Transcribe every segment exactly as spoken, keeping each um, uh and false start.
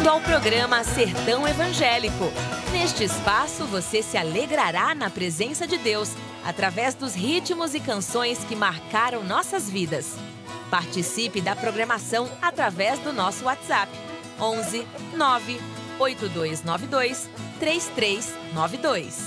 bem-vindo ao programa Sertão Evangélico. Neste espaço, você se alegrará na presença de Deus, através dos ritmos e canções que marcaram nossas vidas. Participe da programação através do nosso WhatsApp, onze nove oito dois nove dois três três nove dois.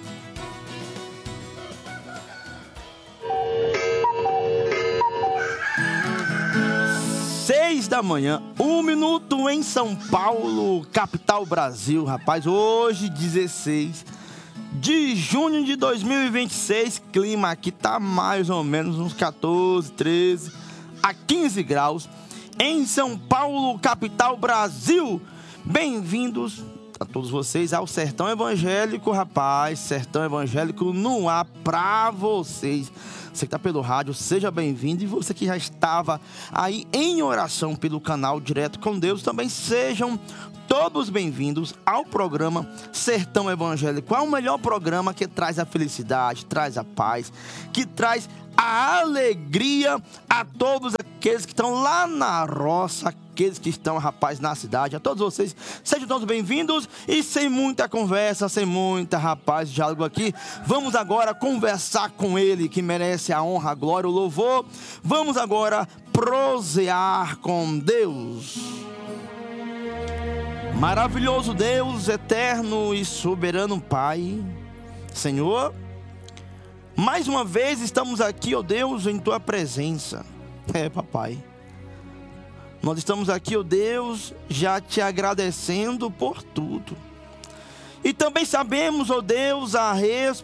Seis da manhã, um minuto em São Paulo, capital Brasil, rapaz. Hoje, dezesseis de junho de dois mil e vinte e seis, clima aqui tá mais ou menos uns quatorze, treze a quinze graus em São Paulo, capital Brasil. Bem-vindos a todos vocês ao Sertão Evangélico, rapaz. Sertão Evangélico no ar pra vocês. Você que está pelo rádio, seja bem-vindo. E você que já estava aí em oração pelo canal Direto com Deus, também sejam todos bem-vindos ao programa Sertão Evangélico. É o melhor programa que traz a felicidade, traz a paz, que traz a alegria a todos aqueles que estão lá na roça, aqueles que estão, rapaz, na cidade. A todos vocês, sejam todos bem-vindos. E sem muita conversa, sem muita, rapaz, diálogo aqui, vamos agora conversar com ele, que merece a honra, a glória, o louvor. Vamos agora prosear com Deus. Maravilhoso Deus, eterno e soberano Pai, Senhor, mais uma vez estamos aqui, ó Deus, em Tua presença. É, papai, nós estamos aqui, ó Deus, já te agradecendo por tudo. E também sabemos, ó Deus, a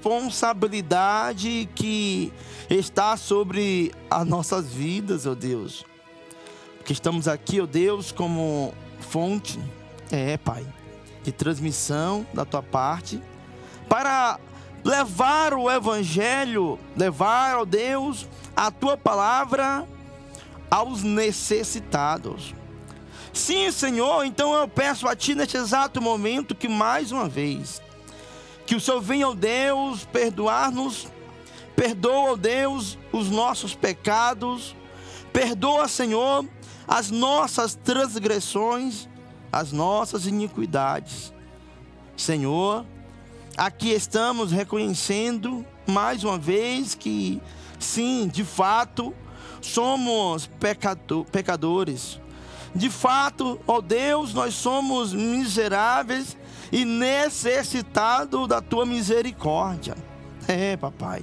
responsabilidade que está sobre as nossas vidas, ó Deus. Porque estamos aqui, ó Deus, como fonte, é, Pai, de transmissão da Tua parte, para levar o Evangelho, levar, ó Deus, a Tua palavra aos necessitados. Sim, Senhor, então eu peço a Ti neste exato momento que mais uma vez, que o Senhor venha, ó Deus, perdoar-nos, perdoa, ó Deus, os nossos pecados, perdoa, Senhor, as nossas transgressões, as nossas iniquidades. Senhor, aqui estamos reconhecendo mais uma vez que, sim, de fato, somos pecador, pecadores. De fato, ó Deus, nós somos miseráveis e necessitados da Tua misericórdia. É, papai.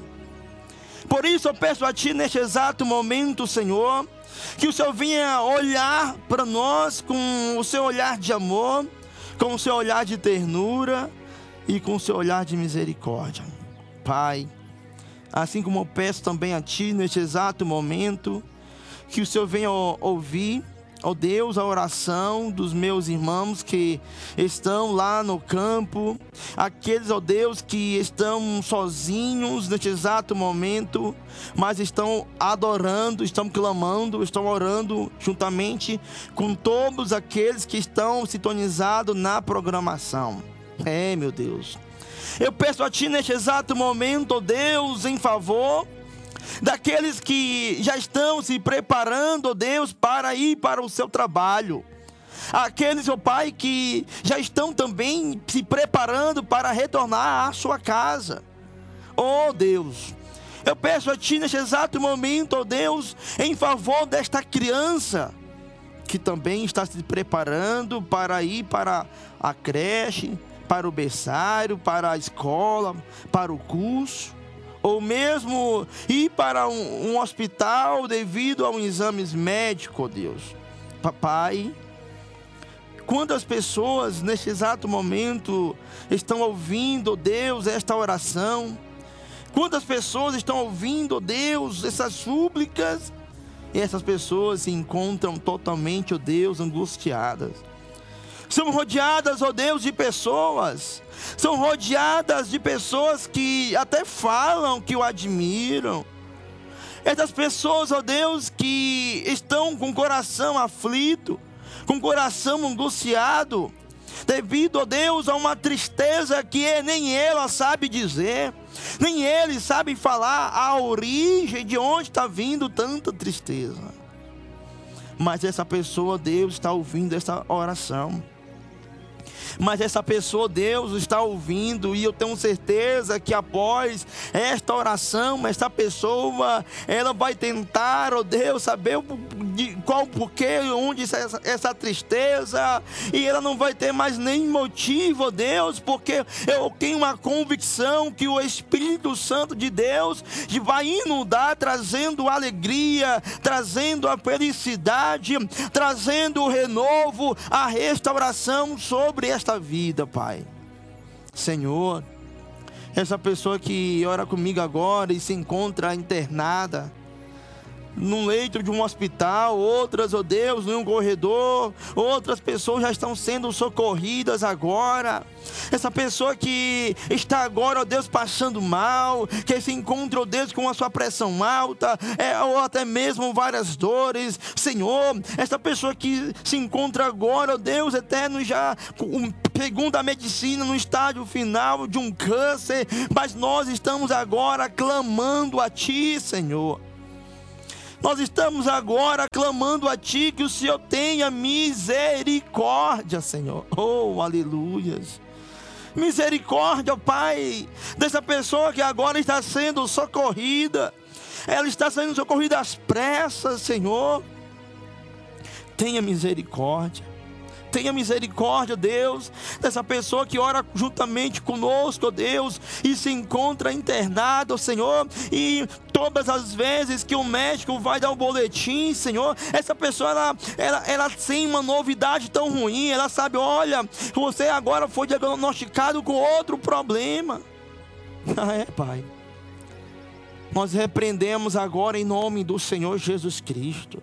Por isso eu peço a Ti neste exato momento, Senhor, que o Senhor venha olhar para nós com o Seu olhar de amor, com o Seu olhar de ternura e com o Seu olhar de misericórdia. Pai, assim como eu peço também a Ti neste exato momento, que o Senhor venha ouvir, ó Deus, a oração dos meus irmãos que estão lá no campo, aqueles, ó Deus, que estão sozinhos neste exato momento, mas estão adorando, estão clamando, estão orando juntamente com todos aqueles que estão sintonizados na programação. É, meu Deus, eu peço a Ti neste exato momento, ó Deus, em favor daqueles que já estão se preparando, ó Deus, para ir para o seu trabalho. Aqueles, ó Pai, que já estão também se preparando para retornar à sua casa. Ó Deus, eu peço a Ti neste exato momento, ó Deus, em favor desta criança que também está se preparando para ir para a creche, para o berçário, para a escola, para o curso, ou mesmo ir para um, um hospital devido a um exame médico, ó Deus. Papai, quantas pessoas neste exato momento estão ouvindo, ó Deus, esta oração? Quantas pessoas estão ouvindo, ó Deus, essas súplicas? E essas pessoas se encontram totalmente, ó Deus, angustiadas. São rodeadas, ó Deus, de pessoas. São rodeadas de pessoas que até falam que o admiram. Essas pessoas, ó Deus, que estão com o coração aflito, com o coração angustiado, devido, ó Deus, a uma tristeza que nem ela sabe dizer, nem ele sabe falar a origem de onde está vindo tanta tristeza. Mas essa pessoa, Deus, está ouvindo essa oração. Mas essa pessoa, Deus, está ouvindo, e eu tenho certeza que após esta oração, esta pessoa, ela vai tentar, ó Deus, saber de qual o porquê, onde essa, essa tristeza, e ela não vai ter mais nem motivo, ó Deus, porque eu tenho uma convicção que o Espírito Santo de Deus vai inundar, trazendo alegria, trazendo a felicidade, trazendo o renovo, a restauração sobre esta vida, Pai. Senhor, essa pessoa que ora comigo agora e se encontra internada num leito de um hospital, outras, ó Deus, num corredor, outras pessoas já estão sendo socorridas agora. Essa pessoa que está agora, ó Deus, passando mal, que se encontra, ó Deus, com a sua pressão alta, é, ou até mesmo várias dores, Senhor, essa pessoa que se encontra agora, ó Deus eterno, já um, segundo a medicina, no estágio final de um câncer, mas nós estamos agora clamando a Ti, Senhor. Nós estamos agora clamando a Ti que o Senhor tenha misericórdia, Senhor. Oh, aleluias. Misericórdia, Pai, dessa pessoa que agora está sendo socorrida. Ela está sendo socorrida às pressas, Senhor. Tenha misericórdia. Tenha misericórdia, Deus, dessa pessoa que ora juntamente conosco, Deus, e se encontra internado, Senhor, e todas as vezes que o médico vai dar o boletim, Senhor, essa pessoa, ela, ela, ela tem uma novidade tão ruim, ela sabe, olha, você agora foi diagnosticado com outro problema. Ah, é, Pai. Nós repreendemos agora em nome do Senhor Jesus Cristo.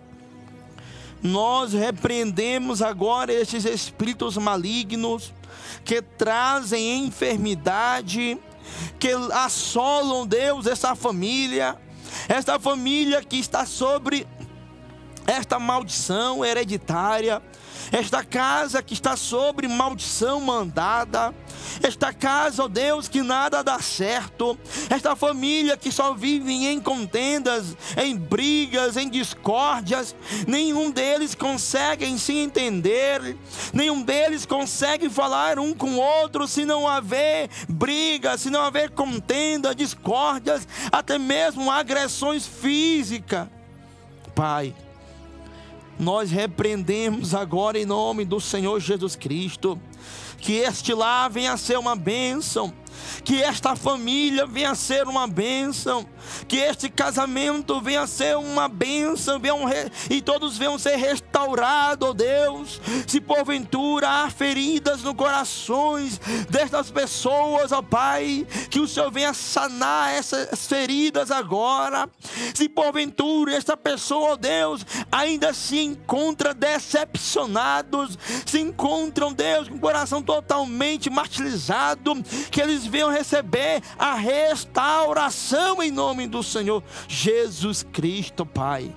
Nós repreendemos agora esses espíritos malignos que trazem enfermidade, que assolam, Deus, essa família, esta família que está sobre esta maldição hereditária, esta casa que está sobre maldição mandada, esta casa, ó Deus, que nada dá certo, esta família que só vive em contendas, em brigas, em discórdias, nenhum deles consegue se entender, nenhum deles consegue falar um com o outro, se não haver brigas, se não haver contenda, discórdias, até mesmo agressões físicas. Pai, nós repreendemos agora em nome do Senhor Jesus Cristo, que este lar venha a ser uma bênção, que esta família venha a ser uma bênção, que este casamento venha a ser uma bênção, venham re... e todos venham ser restaurados, ó Deus. Se porventura há feridas no corações destas pessoas, ó Pai, que o Senhor venha sanar essas feridas agora. Se porventura esta pessoa, ó Deus, ainda se encontra decepcionados, se encontram, Deus, com o coração totalmente martirizado, que eles venham receber a restauração em nome do Senhor Jesus Cristo, Pai.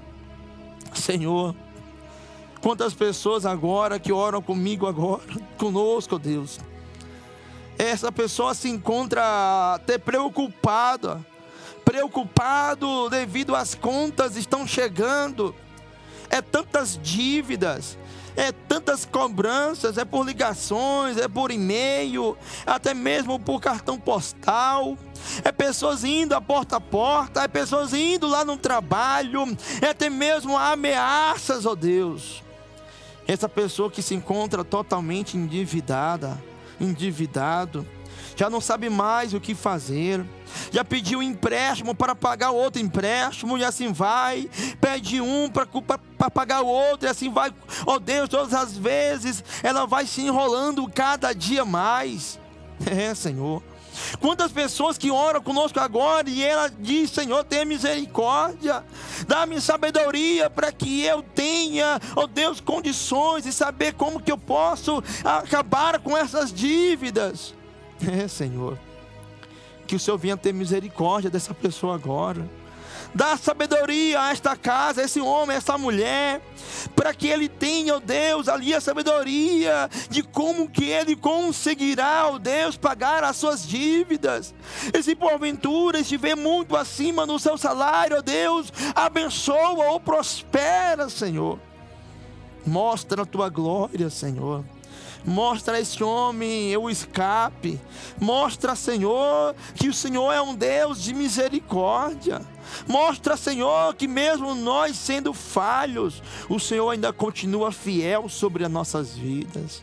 Senhor, quantas pessoas agora que oram comigo agora, conosco, Deus, essa pessoa se encontra até preocupada, preocupado devido às contas estão chegando, é tantas dívidas, é tantas cobranças, é por ligações, é por e-mail, até mesmo por cartão postal, é pessoas indo a porta a porta, é pessoas indo lá no trabalho, é até mesmo ameaças, ó Deus. Essa pessoa que se encontra totalmente endividada, endividado, já não sabe mais o que fazer, já pediu empréstimo para pagar outro empréstimo, e assim vai, pede um para pagar o outro, e assim vai, ó Deus, todas as vezes ela vai se enrolando cada dia mais. É, Senhor, quantas pessoas que oram conosco agora e ela diz: Senhor, tenha misericórdia, dá-me sabedoria para que eu tenha, ó Deus, condições de saber como que eu posso acabar com essas dívidas. É, Senhor, que o Senhor venha ter misericórdia dessa pessoa agora. Dá sabedoria a esta casa, a esse homem, a essa mulher, para que ele tenha, ó Deus, ali a sabedoria de como que ele conseguirá, ó Deus, pagar as suas dívidas. E se porventura estiver muito acima do seu salário, ó Deus, abençoa ou prospera, Senhor. Mostra a tua glória, Senhor. Mostra a esse homem o escape. Mostra, Senhor, que o Senhor é um Deus de misericórdia. Mostra, Senhor, que mesmo nós sendo falhos, o Senhor ainda continua fiel sobre as nossas vidas.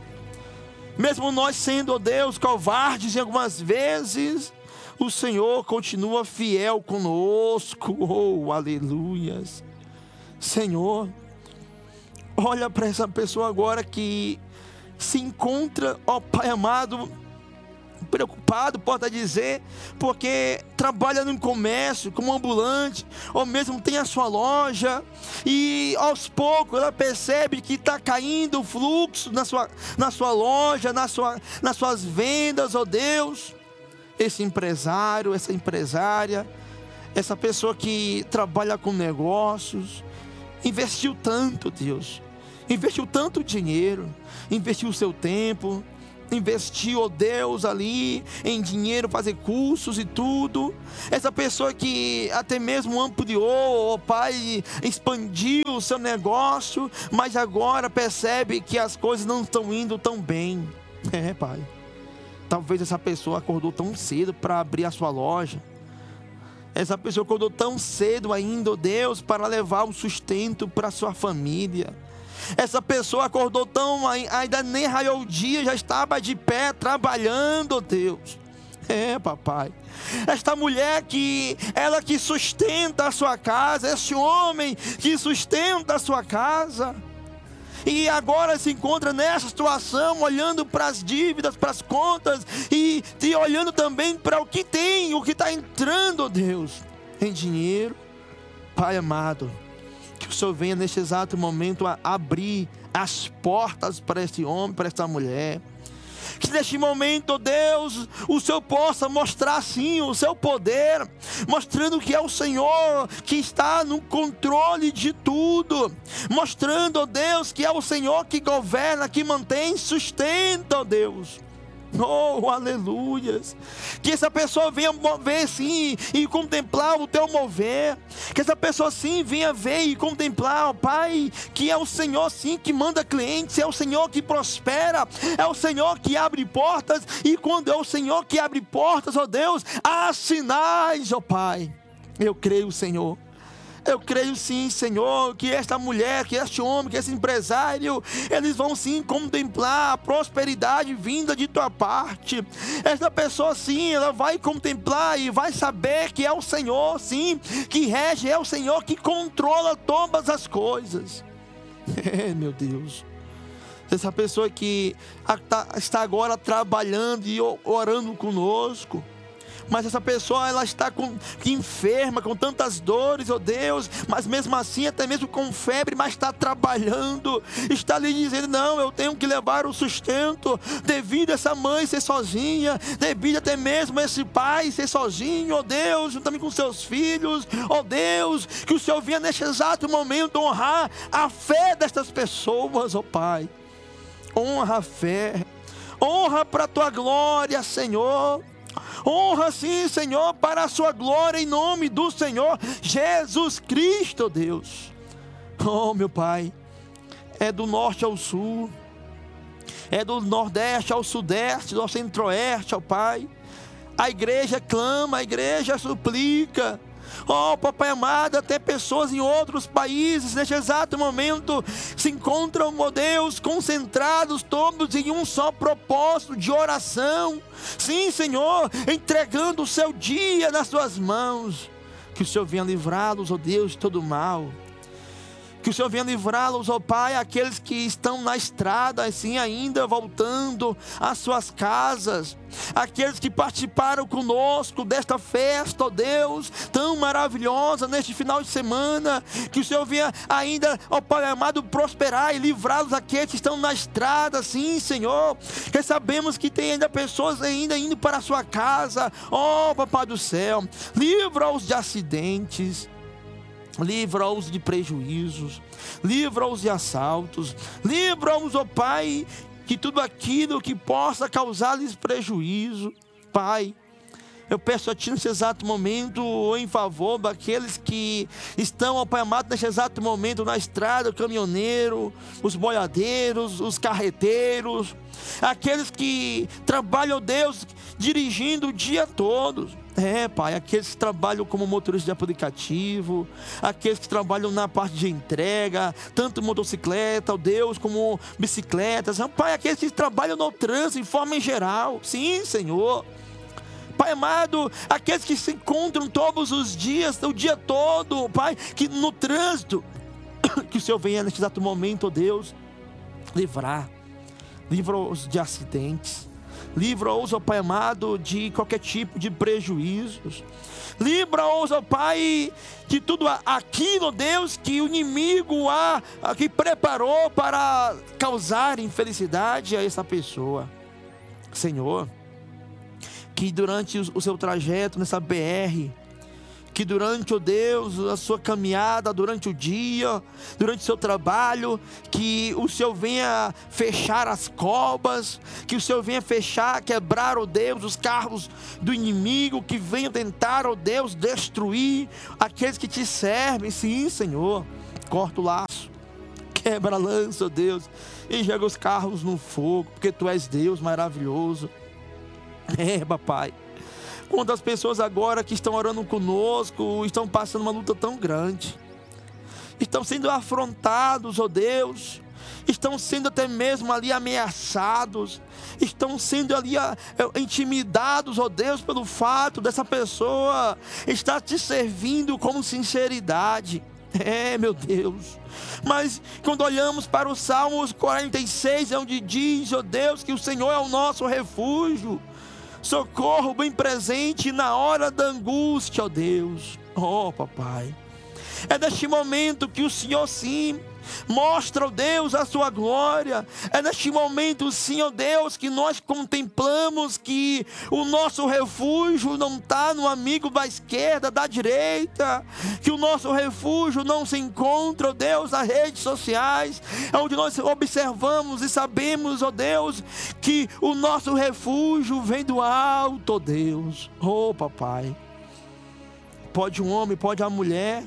Mesmo nós sendo, ó Deus, covardes em algumas vezes, o Senhor continua fiel conosco. Oh, aleluias. Senhor, olha para essa pessoa agora que se encontra, ó Pai amado, preocupado, pode dizer, porque trabalha no comércio, como ambulante, ou mesmo tem a sua loja, e aos poucos ela percebe que está caindo o fluxo na sua, na sua loja, na sua, nas suas vendas, ó Deus. Esse empresário, essa empresária, essa pessoa que trabalha com negócios, investiu tanto, Deus, investiu tanto dinheiro, investiu o seu tempo, investiu, ó Deus, ali em dinheiro, fazer cursos e tudo. Essa pessoa que até mesmo ampliou, ó Pai, expandiu o seu negócio, mas agora percebe que as coisas não estão indo tão bem. É, Pai, talvez essa pessoa acordou tão cedo para abrir a sua loja. Essa pessoa acordou tão cedo ainda, ó Deus, para levar o sustento para a sua família. Essa pessoa acordou tão, ainda nem raiou o dia, já estava de pé trabalhando, ó Deus. É, papai. Esta mulher que, ela que sustenta a sua casa, esse homem que sustenta a sua casa, e agora se encontra nessa situação, olhando para as dívidas, para as contas, e, e olhando também para o que tem, o que está entrando, Deus, em dinheiro. Pai amado, que o Senhor venha neste exato momento a abrir as portas para este homem, para esta mulher. Que neste momento, Deus, o Senhor possa mostrar sim o seu poder, mostrando que é o Senhor que está no controle de tudo, mostrando, ó Deus, que é o Senhor que governa, que mantém, sustenta, ó Deus. Oh, aleluias. Que essa pessoa venha ver sim e contemplar o teu mover. Que essa pessoa sim venha ver e contemplar, ó Pai, que é o Senhor sim que manda clientes, é o Senhor que prospera, é o Senhor que abre portas. E quando é o Senhor que abre portas, ó Deus, há sinais, ó Pai. Eu creio, Senhor. Eu creio sim, Senhor, que esta mulher, que este homem, que esse empresário, eles vão sim contemplar a prosperidade vinda de tua parte. Esta pessoa sim, ela vai contemplar e vai saber que é o Senhor sim, que rege, é o Senhor que controla todas as coisas. É, meu Deus. Essa pessoa que está agora trabalhando e orando conosco, mas essa pessoa, ela está com, enferma, com tantas dores, ó Deus, mas mesmo assim, até mesmo com febre, mas está trabalhando, está ali dizendo, não, eu tenho que levar o sustento, devido a essa mãe ser sozinha, devido até mesmo a esse pai ser sozinho, ó Deus, juntamente com seus filhos, ó Deus, que o Senhor venha neste exato momento honrar a fé destas pessoas, ó Pai, honra a fé, honra para a tua glória, Senhor. Honra sim, Senhor, para a sua glória, em nome do Senhor Jesus Cristo, Deus. Oh, meu Pai, é do norte ao sul, é do nordeste ao sudeste, do centro-oeste, ó Pai. A igreja clama, a igreja suplica. Oh, papai amado, até pessoas em outros países, neste exato momento, se encontram, ó Deus, concentrados todos em um só propósito de oração. Sim, Senhor, entregando o seu dia nas suas mãos. Que o Senhor venha livrá-los, ó Deus, de todo mal. Que o Senhor venha livrá-los, ó Pai, aqueles que estão na estrada, assim ainda voltando às suas casas. Aqueles que participaram conosco desta festa, ó Deus, tão maravilhosa neste final de semana. Que o Senhor venha ainda, ó Pai amado, prosperar e livrá-los aqueles que estão na estrada, sim, Senhor. Que sabemos que tem ainda pessoas ainda indo para a sua casa. Ó Papai do céu, livra-os de acidentes, livra-os de prejuízos, livra-os de assaltos, livra-os, ó Pai, de tudo aquilo que possa causar-lhes prejuízo. Pai, Eu peço a Ti nesse exato momento, em favor daqueles que estão, ó Pai amado, nesse exato momento na estrada, o caminhoneiro, os boiadeiros, os carreteiros, aqueles que trabalham, Deus, dirigindo o dia todo. É, Pai, aqueles que trabalham como motoristas de aplicativo, aqueles que trabalham na parte de entrega, tanto motocicleta, ó Deus, como bicicletas. Pai, aqueles que trabalham no trânsito em forma em geral. Sim, Senhor. Pai amado, aqueles que se encontram todos os dias, o dia todo, Pai, que no trânsito, que o Senhor venha neste exato momento, ó Deus, livrar, livra-os de acidentes, livra-os, ó Pai amado, de qualquer tipo de prejuízos, livra-os, ó Pai, de tudo aquilo, Deus, que o inimigo há, que preparou para causar infelicidade a essa pessoa. Senhor, que durante o seu trajeto nessa B R, que durante, ó Deus, a sua caminhada, durante o dia, durante o seu trabalho, que o Senhor venha fechar as covas, que o Senhor venha fechar, quebrar, ó Deus, os carros do inimigo, que venha tentar, ó Deus, destruir aqueles que te servem. Sim, Senhor, corta o laço, quebra a lança, ó Deus, e joga os carros no fogo, porque Tu és Deus maravilhoso. É, papai, quantas pessoas agora que estão orando conosco estão passando uma luta tão grande, estão sendo afrontados, ó Deus, estão sendo até mesmo ali ameaçados, estão sendo ali intimidados, ó Deus, pelo fato dessa pessoa estar te servindo com sinceridade. É, meu Deus, mas quando olhamos para o Salmos quarenta e seis, é onde diz, ó Deus, que o Senhor é o nosso refúgio, socorro bem presente na hora da angústia, ó Deus. Oh, papai, é neste momento que o Senhor, sim, mostra, ó Deus, a sua glória. É neste momento, sim, ó Deus, que nós contemplamos que o nosso refúgio não está no amigo da esquerda, da direita, que o nosso refúgio não se encontra, ó Deus, nas redes sociais, onde nós observamos e sabemos, ó Deus, que o nosso refúgio vem do alto, ó Deus. Oh, papai, pode um homem, pode a mulher,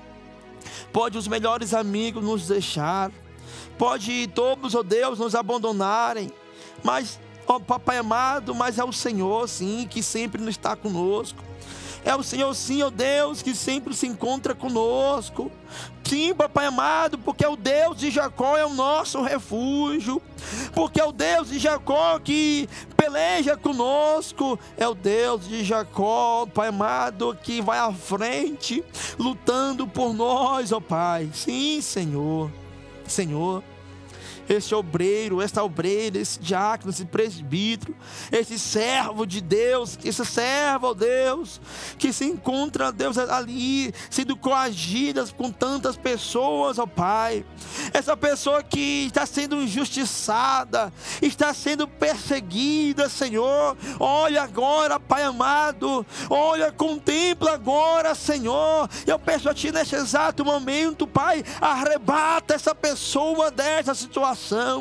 pode os melhores amigos nos deixar, pode todos, ó Deus, nos abandonarem, mas, ó Papai amado, mas é o Senhor, sim, que sempre nos está conosco. É o Senhor, sim, ó Deus, que sempre se encontra conosco. Sim, Papai amado, porque é o Deus de Jacó, é o nosso refúgio, porque é o Deus de Jacó que peleja conosco, é o Deus de Jacó, Pai amado, que vai à frente, lutando por nós, ó Pai. Sim, Senhor, Senhor, esse obreiro, esta obreira, esse diácono, esse presbítero, esse servo de Deus, esse servo, ó Deus, que se encontra, Deus, ali, sendo coagidas com tantas pessoas, ó Pai. Essa pessoa que está sendo injustiçada, está sendo perseguida, Senhor. Olha agora, Pai amado, olha, contempla agora, Senhor. Eu peço a Ti neste exato momento, Pai, arrebata essa pessoa dessa situação.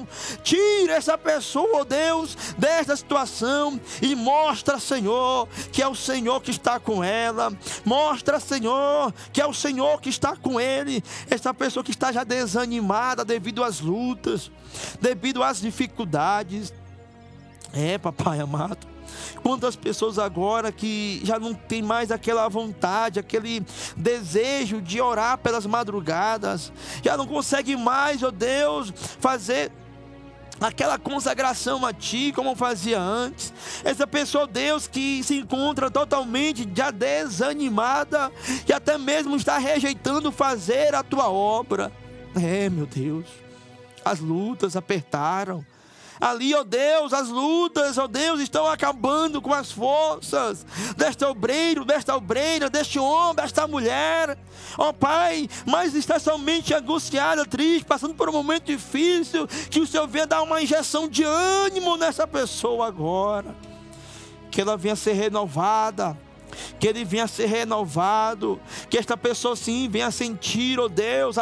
Tira essa pessoa, ó Deus, desta situação e mostra, Senhor, que é o Senhor que está com ela. Mostra, Senhor, que é o Senhor que está com ele. Essa pessoa que está já desanimada devido às lutas, devido às dificuldades. É, Papai amado, quantas pessoas agora que já não tem mais aquela vontade, aquele desejo de orar pelas madrugadas, já não consegue mais, ó Deus, fazer aquela consagração a Ti como fazia antes. Essa pessoa, Deus, que se encontra totalmente já desanimada e até mesmo está rejeitando fazer a Tua obra. É, meu Deus, as lutas apertaram. Ali, ó Deus, as lutas, ó Deus, estão acabando com as forças deste obreiro, desta obreira, deste homem, desta mulher, ó Pai, mas está somente angustiada, triste, passando por um momento difícil, que o Senhor venha dar uma injeção de ânimo nessa pessoa agora, que ela venha ser renovada, que ele venha ser renovado, que esta pessoa sim venha sentir, ó Deus, a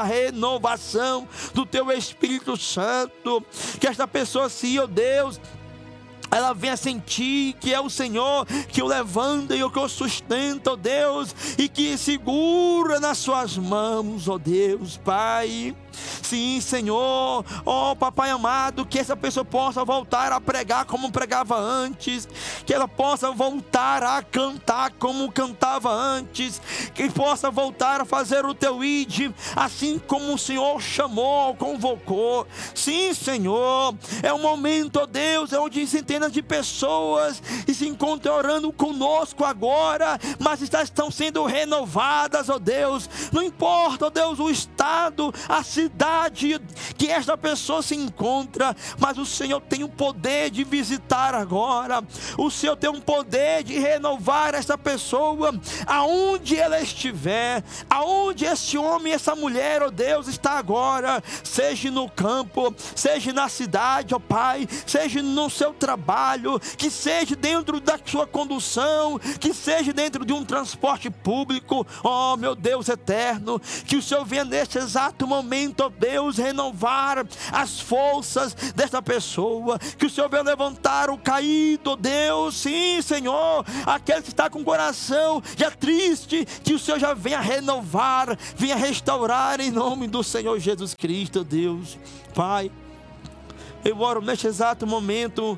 renovação do Teu Espírito Santo, que esta pessoa sim, ó Deus, ela venha sentir que é o Senhor que o levanta e o que o sustenta, ó Deus, e que segura nas suas mãos, ó Deus, Pai. Sim, Senhor, ó Papai amado, que essa pessoa possa voltar a pregar como pregava antes, que ela possa voltar a cantar como cantava antes, que possa voltar a fazer o teu id, assim como o Senhor chamou, convocou. Sim, Senhor, é um momento, ó Deus, onde centenas de pessoas se encontram orando conosco agora, mas estão sendo renovadas, ó Deus. Não importa, ó Deus, o estado, a cidade que esta pessoa se encontra, mas o Senhor tem o poder de visitar agora. O Senhor tem o poder de renovar essa pessoa aonde ela estiver, aonde esse homem e essa mulher, ó Deus, está agora, seja no campo, seja na cidade, ó Pai, seja no seu trabalho, que seja dentro da sua condução, que seja dentro de um transporte público, ó meu Deus eterno, que o Senhor venha neste exato momento, ó Deus, renovar as forças desta pessoa, que o Senhor venha levantar o caído, ó Deus, sim, Senhor, aquele que está com o coração já triste, que o Senhor já venha renovar, venha restaurar em nome do Senhor Jesus Cristo, ó Deus. Pai, eu oro neste exato momento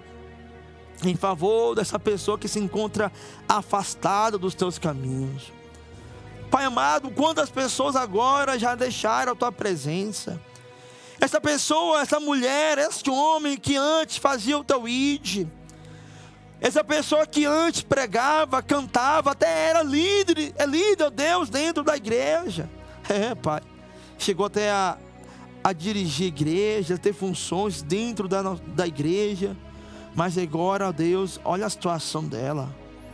em favor dessa pessoa que se encontra afastada dos teus caminhos. Pai amado, quantas pessoas agora já deixaram a tua presença? Essa pessoa, essa mulher, este homem que antes fazia o teu id, essa pessoa que antes pregava, cantava, até era líder, é líder, Deus, dentro da igreja. É, Pai, chegou até a, a dirigir igreja, a ter funções dentro da, da igreja, mas agora, ó Deus, olha a situação dela.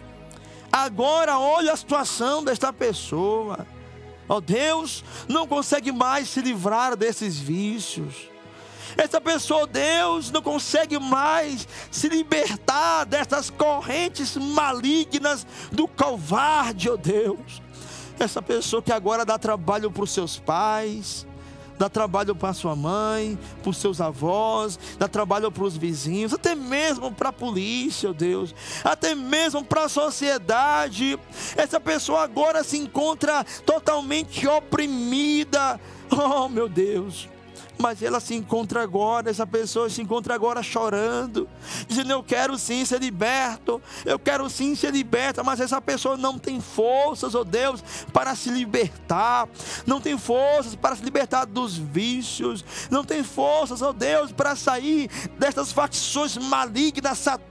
Agora olha a situação desta pessoa, ó Deus, não consegue mais se livrar desses vícios. Essa pessoa, ó Deus, não consegue mais se libertar dessas correntes malignas do covarde, ó Deus. Essa pessoa que agora dá trabalho para os seus pais, dá trabalho para sua mãe, para os seus avós, dá trabalho para os vizinhos, até mesmo para a polícia, ó Deus, até mesmo para a sociedade. Essa pessoa agora se encontra totalmente oprimida, oh meu Deus. Mas ela se encontra agora, essa pessoa se encontra agora chorando, dizendo: eu quero sim ser liberto, eu quero sim ser liberta, mas essa pessoa não tem forças, ó Deus, para se libertar, não tem forças para se libertar dos vícios, não tem forças, ó Deus, para sair dessas facções malignas, satânicas,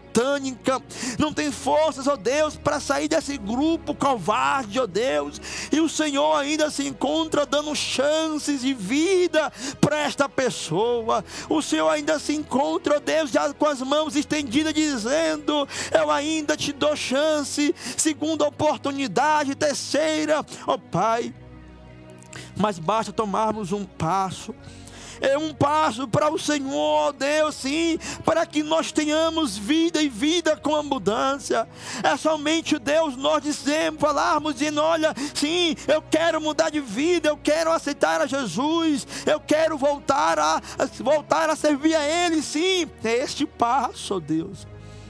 não tem forças, ó Deus, para sair desse grupo covarde, ó Deus, e o Senhor ainda se encontra dando chances de vida para esta pessoa. O Senhor ainda se encontra, ó Deus, já com as mãos estendidas, dizendo: eu ainda te dou chance, segunda oportunidade, terceira, ó Pai. Mas basta tomarmos um passo. É um passo para o Senhor, Deus, sim, para que nós tenhamos vida e vida com abundância. É somente, Deus, nós dizemos, falarmos, dizendo: olha, sim, eu quero mudar de vida, eu quero aceitar a Jesus, eu quero voltar a, voltar a servir a Ele, sim. É este passo, ó Deus.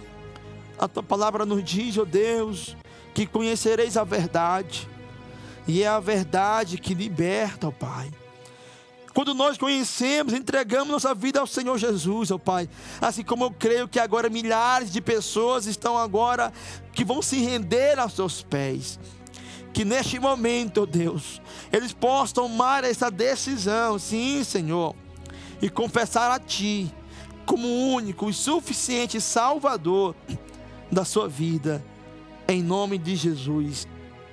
A Tua palavra nos diz, ó Deus, que conhecereis a verdade, e é a verdade que liberta, ó Pai. Quando nós conhecemos, entregamos nossa vida ao Senhor Jesus, ó Pai. Assim como eu creio que agora milhares de pessoas estão agora, que vão se render aos Teus pés. Que neste momento, ó Deus, eles possam tomar essa decisão, sim, Senhor, e confessar a Ti como o único e suficiente Salvador da sua vida. Em nome de Jesus.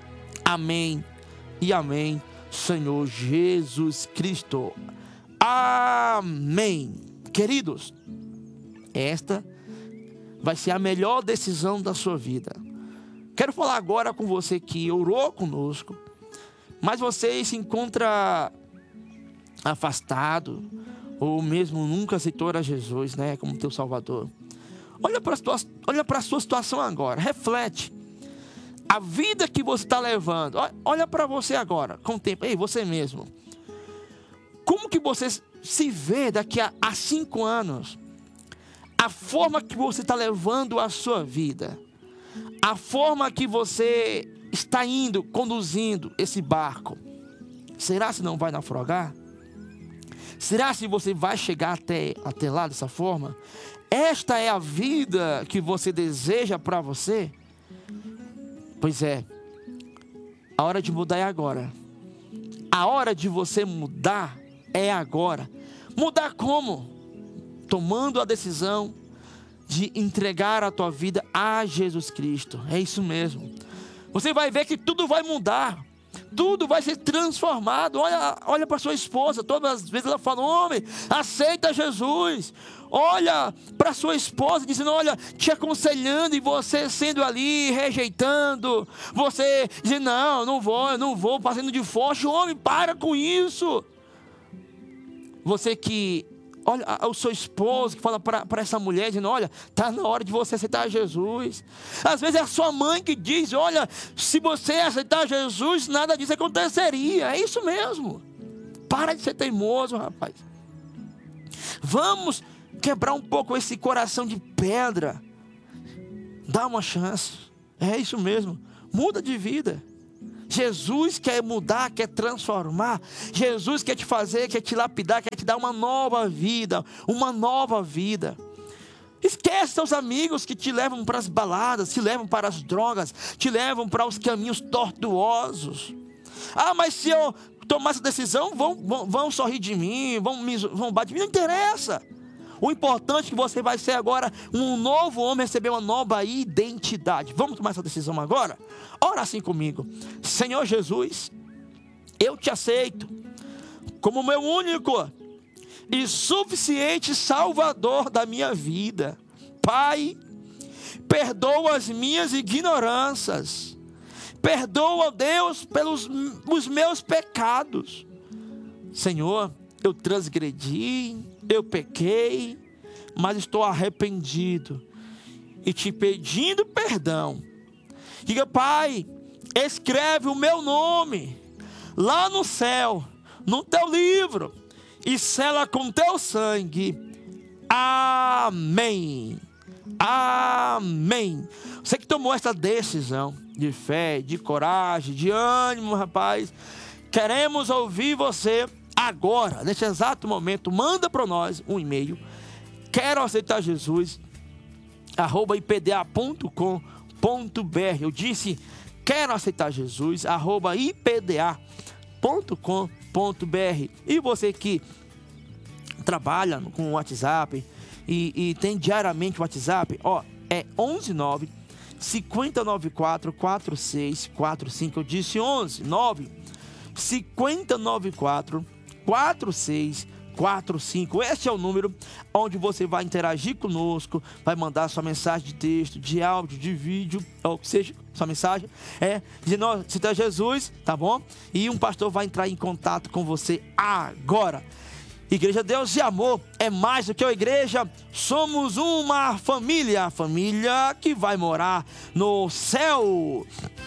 Amém e amém. Senhor Jesus Cristo. Amém. Queridos, esta vai ser a melhor decisão da sua vida. Quero falar agora com você que orou conosco, mas você se encontra afastado, ou mesmo nunca aceitou a Jesus, né, como teu Salvador. Olha para a sua, olha para a sua situação agora, reflete. A vida que você está levando, olha para você agora, com o tempo, ei, você mesmo. Como que você se vê daqui a, a cinco anos? a forma que você está levando a sua vida, a forma que você está indo, conduzindo esse barco, será se não vai naufragar? Será se você vai chegar até, até lá dessa forma? Esta é a vida que você deseja para você? Pois é, a hora de mudar é agora. A hora de você mudar é agora. Mudar como? Tomando a decisão de entregar a tua vida a Jesus Cristo. É isso mesmo. Você vai ver que tudo vai mudar. Tudo vai ser transformado. Olha, olha para sua esposa. Todas as vezes ela fala: homem, aceita Jesus. Olha para sua esposa dizendo: olha, te aconselhando, e você sendo ali, rejeitando. Você dizendo: não, não vou, eu não vou, fazendo de forte. Homem, para com isso. Você que, olha, o seu esposo que fala para essa mulher, dizendo: olha, está na hora de você aceitar Jesus. Às vezes é a sua mãe que diz: olha, se você aceitar Jesus, nada disso aconteceria. É isso mesmo. Para de ser teimoso, rapaz. Vamos quebrar um pouco esse coração de pedra. Dá uma chance. É isso mesmo. Muda de vida. Jesus quer mudar, quer transformar. Jesus quer te fazer, quer te lapidar, quer te dar uma nova vida. Uma nova vida. Esquece seus amigos que te levam para as baladas, te levam para as drogas, te levam para os caminhos tortuosos. Ah, mas se eu tomar essa decisão, vão, vão, vão sorrir de mim, vão me zombar de mim. Não interessa. O importante é que você vai ser agora um novo homem, receber uma nova identidade. Vamos tomar essa decisão agora? Ora assim comigo. Senhor Jesus, eu te aceito como meu único e suficiente Salvador da minha vida. Pai, perdoa as minhas ignorâncias. Perdoa, Deus, pelos os meus pecados. Senhor, eu transgredi, eu pequei, mas estou arrependido e te pedindo perdão. Diga: Pai, escreve o meu nome lá no céu, no teu livro, e sela com teu sangue. Amém. Amém. Você que tomou essa decisão de fé, de coragem, de ânimo, rapaz, queremos ouvir você agora, nesse exato momento. Manda para nós um e-mail: quero aceitar Jesus, arroba i p d a ponto com ponto b r. Eu disse quero aceitar Jesus, arroba i p d a ponto com ponto b r. E você que trabalha com o WhatsApp e, e tem diariamente o WhatsApp, ó, é onze nove, cinco nove quatro, quatro seis quatro cinco. Eu disse onze nove, cinco nove quatro, quatro seis quatro cinco. Esse é o número onde você vai interagir conosco, vai mandar sua mensagem de texto, de áudio, de vídeo, ou que seja, sua mensagem é dizendo: cita Jesus, tá bom? E um pastor vai entrar em contato com você agora. Igreja Deus e Amor é mais do que uma igreja, somos uma família, família que vai morar no céu.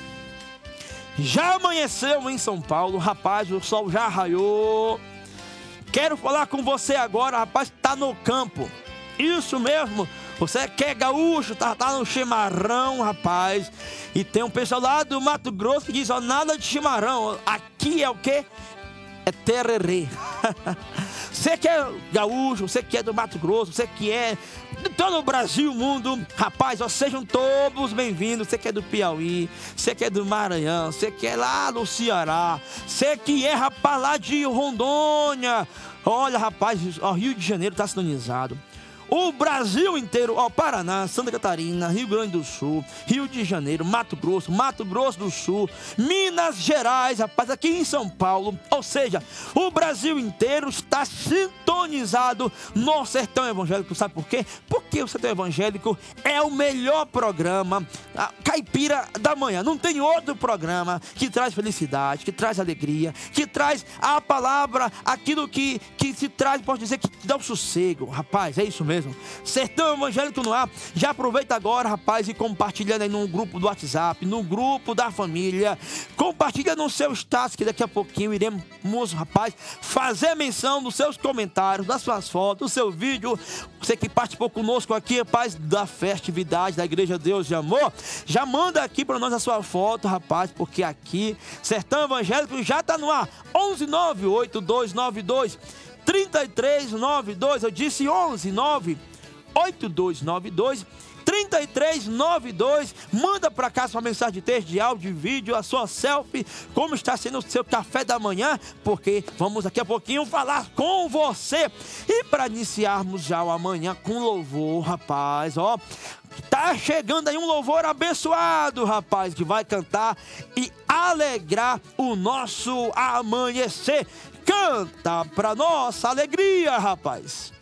Já amanheceu em São Paulo, rapaz, o sol já raiou. Quero falar com você agora, rapaz, tá no campo. Isso mesmo, você que é gaúcho, tá, tá no chimarrão, rapaz. E tem um pessoal lá do Mato Grosso que diz: ó, nada de chimarrão, aqui é o quê? É tererê. Você que é gaúcho, você que é do Mato Grosso, você que é de todo o Brasil, mundo, rapaz, ó, sejam todos bem-vindos. Você que é do Piauí, você que é do Maranhão, você que é lá do Ceará, você que é, rapaz, lá de Rondônia. Olha, rapaz, ó, Rio de Janeiro está sintonizado. O Brasil inteiro, ó, Paraná, Santa Catarina, Rio Grande do Sul, Rio de Janeiro, Mato Grosso, Mato Grosso do Sul, Minas Gerais, rapaz, aqui em São Paulo. Ou seja, o Brasil inteiro está sintonizado no Sertão Evangélico. Sabe por quê? Porque o Sertão Evangélico é o melhor programa, a caipira da manhã. Não tem outro programa que traz felicidade, que traz alegria, que traz a palavra, aquilo que, que se traz, posso dizer, que dá um sossego. Rapaz, é isso mesmo. mesmo. Sertão Evangélico no Ar. Já aproveita agora, rapaz, e compartilhando aí no grupo do WhatsApp, no grupo da família. Compartilha no seu status, que daqui a pouquinho iremos, rapaz, fazer menção dos seus comentários, das suas fotos, do seu vídeo. Você que participou conosco aqui, rapaz, da festividade da Igreja Deus de Amor, já manda aqui para nós a sua foto, rapaz, porque aqui Sertão Evangélico já tá no ar. onze nove oito dois nove dois três três nove dois. Eu disse onze nove oito dois nove dois três três nove dois. Manda para cá sua mensagem de texto, de áudio, de vídeo, a sua selfie, como está sendo o seu café da manhã, porque vamos daqui a pouquinho falar com você. E para iniciarmos já o amanhã com louvor, rapaz, ó, tá chegando aí um louvor abençoado, rapaz, que vai cantar e alegrar o nosso amanhecer. Canta pra nossa alegria, rapaz.